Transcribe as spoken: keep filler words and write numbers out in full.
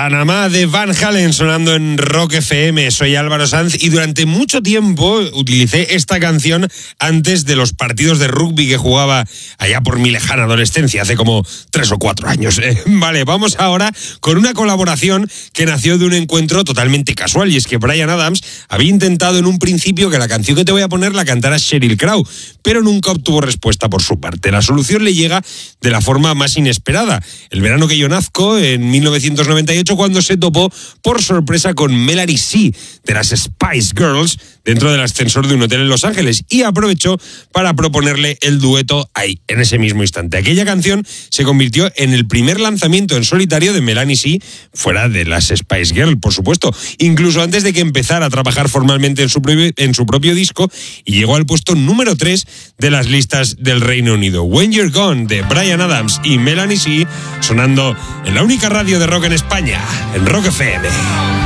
Panamá de Van Halen sonando en Rock F M. Soy Álvaro Sanz y durante mucho tiempo utilicé esta canción antes de los partidos de rugby que jugaba allá por mi lejana adolescencia, hace como tres o cuatro años. Eh, vale, vamos ahora con una colaboración que nació de un encuentro totalmente casual, y es que Bryan Adams había intentado en un principio que la canción que te voy a poner la cantara Sheryl Crow, pero nunca obtuvo respuesta por su parte. La solución le llega de la forma más inesperada. El verano que yo nazco, en mil novecientos noventa y ocho, cuando se topó por sorpresa con Melanie C de las Spice Girls dentro del ascensor de un hotel en Los Ángeles, y aprovechó para proponerle el dueto ahí, en ese mismo instante. Aquella canción se convirtió en el primer lanzamiento en solitario de Melanie C, fuera de las Spice Girls, por supuesto, incluso antes de que empezara a trabajar formalmente en su, en su propio disco, y llegó al puesto número tres de las listas del Reino Unido. When You're Gone, de Bryan Adams y Melanie C, sonando en la única radio de rock en España, en Rock F M.